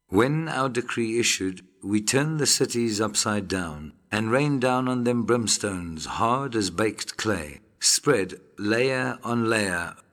When our decree issued, we turned the cities upside down and rained down on them brimstones hard as baked clay, spread layer on layer